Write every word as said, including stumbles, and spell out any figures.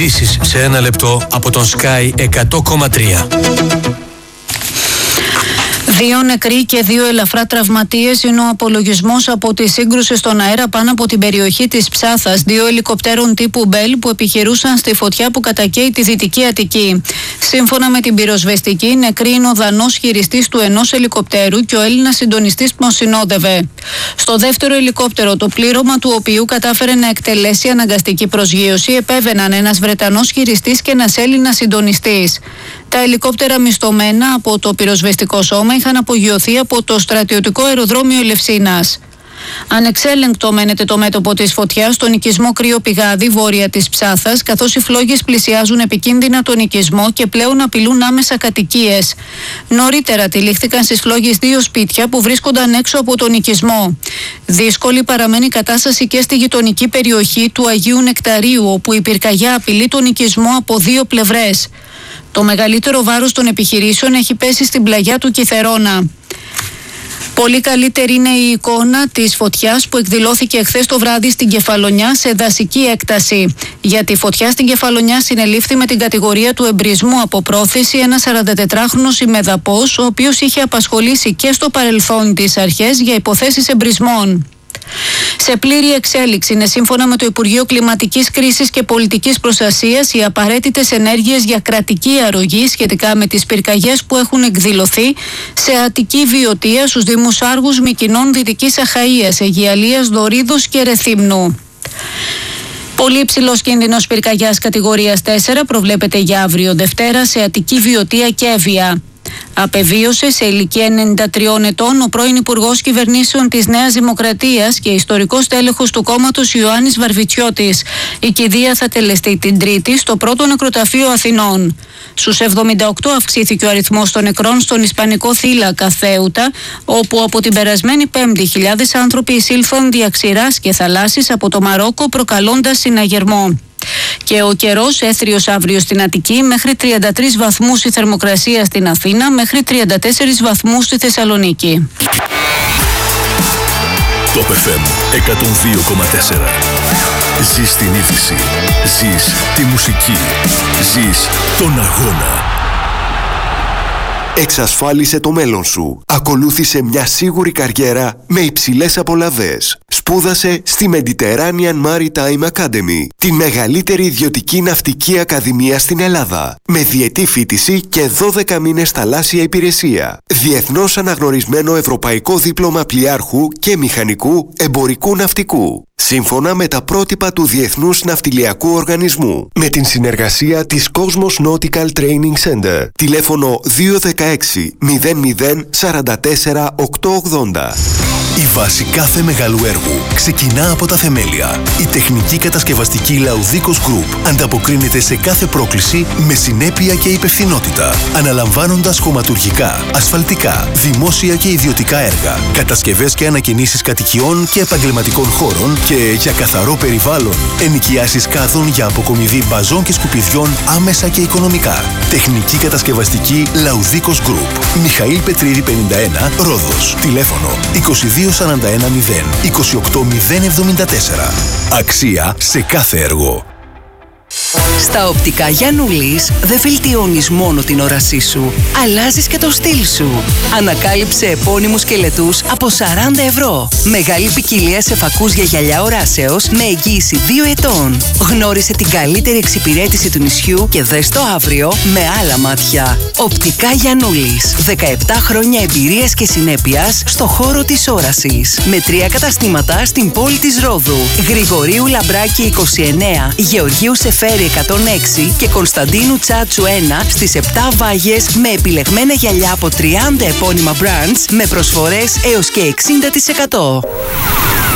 ειδήσεις σε ένα λεπτό από τον Sky εκατό κόμμα τρία. Δύο νεκροί και δύο ελαφρά τραυματίες είναι ο απολογισμός από τη σύγκρουση στον αέρα πάνω από την περιοχή της Ψάθας δύο ελικοπτέρων τύπου Μπέλ που επιχειρούσαν στη φωτιά που κατακαίει τη Δυτική Αττική. Σύμφωνα με την πυροσβεστική, νεκροί είναι ο Δανός χειριστής του ενός ελικοπτέρου και ο Έλληνας συντονιστής που τον συνόδευε. Στο δεύτερο ελικόπτερο, το πλήρωμα του οποίου κατάφερε να εκτελέσει αναγκαστική προσγείωση, επέβαιναν ένας Βρετανός χειριστής και ένας Έλληνας συντονιστής. Τα ελικόπτερα μισθωμένα από το πυροσβεστικό σώμα είχαν απογειωθεί από το στρατιωτικό αεροδρόμιο Ελευσίνας. Ανεξέλεγκτο μένεται το μέτωπο της φωτιάς στον οικισμό Κρύο Πηγάδι, βόρεια της Ψάθας, καθώς οι φλόγες πλησιάζουν επικίνδυνα τον οικισμό και πλέον απειλούν άμεσα κατοικίες. Νωρίτερα τυλίχθηκαν στις φλόγες δύο σπίτια που βρίσκονταν έξω από τον οικισμό. Δύσκολη παραμένει η κατάσταση και στη γειτονική περιοχή του Αγίου Νεκταρίου, όπου η πυρκαγιά απειλεί τον οικισμό από δύο πλευρές. Το μεγαλύτερο βάρος των επιχειρήσεων έχει πέσει στην πλαγιά του Κιθερώνα. Πολύ καλύτερη είναι η εικόνα της φωτιάς που εκδηλώθηκε εχθές το βράδυ στην Κεφαλονιά σε δασική έκταση. Για τη φωτιά στην Κεφαλονιά συνελήφθη με την κατηγορία του εμπρισμού από πρόθεση ένας σαραντατετράχρονος ημεδαπός, ο οποίος είχε απασχολήσει και στο παρελθόν τις αρχές για υποθέσεις εμπρισμών. Σε πλήρη εξέλιξη είναι, σύμφωνα με το Υπουργείο Κλιματικής Κρίσης και Πολιτικής Προστασίας, οι απαραίτητες ενέργειες για κρατική αρρωγή σχετικά με τις πυρκαγιές που έχουν εκδηλωθεί σε Αττική Βιωτία στους Δήμους Άργους, Μυκηνών, Δυτικής Αχαΐας, Αιγιαλίας, Δωρίδος και Ρεθύμνου. Πολύ υψηλός κίνδυνος πυρκαγιάς κατηγορίας τέσσερα προβλέπεται για αύριο Δευτέρα σε Αττική Βιωτία και Εύβοια. Απεβίωσε σε ηλικία ενενήντα τριών ετών ο πρώην Υπουργός Κυβερνήσεων της Νέας Δημοκρατίας και ιστορικός τέλεχος του κόμματος Ιωάννης Βαρβιτσιώτης. Η κηδεία θα τελεστεί την Τρίτη στο πρώτο νεκροταφείο Αθηνών. Στους εβδομήντα οκτώ αυξήθηκε ο αριθμός των νεκρών στον Ισπανικό θύλακα Θέουτα, όπου από την περασμένη Πέμπτη χιλιάδες άνθρωποι εισήλθαν δια ξηράς και θαλάσσης από το Μαρόκο, προκαλώντας συναγερμό. Και ο καιρός έθριος αύριο στην Αττική, μέχρι τριάντα τρεις βαθμούς η θερμοκρασία στην Αθήνα, μέχρι τριάντα τέσσερις βαθμούς στη Θεσσαλονίκη. Top εφ εμ εκατόν δύο κόμμα τέσσερα. Ζεις την είδηση, ζεις τη μουσική, ζεις τον αγώνα. Εξασφάλισε το μέλλον σου. Ακολούθησε μια σίγουρη καριέρα με υψηλές απολαβές. Σπούδασε στη Mediterranean Maritime Academy, τη μεγαλύτερη ιδιωτική ναυτική ακαδημία στην Ελλάδα, με διετή φοιτηση και δώδεκα μήνες θαλάσσια υπηρεσία. Διεθνώς αναγνωρισμένο ευρωπαϊκό δίπλωμα πλοιάρχου και μηχανικού εμπορικού ναυτικού. Σύμφωνα με τα πρότυπα του Διεθνούς Ναυτιλιακού Οργανισμού. Με την συνεργασία της Cosmos Nautical Training Center. Τηλέφωνο δύο ένα έξι μηδέν μηδέν τέσσερα τέσσερα οκτώ ογδόντα. Η βάση κάθε μεγάλου έργου ξεκινά από τα θεμέλια. Η τεχνική κατασκευαστική Λαουδίκος Group ανταποκρίνεται σε κάθε πρόκληση με συνέπεια και υπευθυνότητα, αναλαμβάνοντας χωματουργικά, ασφαλτικά, δημόσια και ιδιωτικά έργα, κατασκευές και ανακαινήσεις κατοικιών και επαγγελματικών χώρων και για καθαρό περιβάλλον, ενοικιάσεις κάδων για αποκομιδή μπαζών και σκουπιδιών άμεσα και οικονομικά. Τεχνική κατασκευαστική Λαουδίκος Group. Μιχαήλ Πετρίδη πενήντα ένα, Ρόδος. Τηλέφωνο είκοσι δύο σαράντα ένα μηδέν είκοσι οκτώ μηδέν εβδομήντα τέσσερα. Αξία σε κάθε έργο. Στα οπτικά Γιαννούλης δεν βελτιώνεις μόνο την όρασή σου, αλλάζεις και το στυλ σου. Ανακάλυψε επώνυμους σκελετούς από σαράντα ευρώ. Μεγάλη ποικιλία σε φακούς για γυαλιά οράσεως με εγγύηση δύο ετών. Γνώρισε την καλύτερη εξυπηρέτηση του νησιού και δες το αύριο με άλλα μάτια. Οπτικά Γιαννούλης. δεκαεπτά χρόνια εμπειρίας και συνέπειας στο χώρο της όρασης. Με τρία καταστήματα στην πόλη της Ρόδου. Γρηγορίου Λαμπράκη είκοσι εννέα, Γεωργίου Σεφέρη εκατόν έξι και Κωνσταντίνου Τσάτσου ένα στις επτά Βάγες με επιλεγμένα γυαλιά από τριάντα επώνυμα brands με προσφορές έως και εξήντα τοις εκατό.